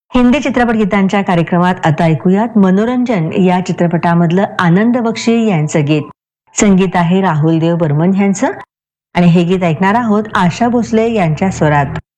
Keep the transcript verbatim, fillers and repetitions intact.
हिंदी चित्रपट गीतांच्या कार्यक्रमात आता ऐकूयात मनोरंजन या चित्रपटामधलं आनंद बक्षी यांचं गीत. संगीत आहे राहुल देव बर्मन यांचं आणि हे गीत ऐकणार आहोत आशा भोसले यांच्या स्वरात.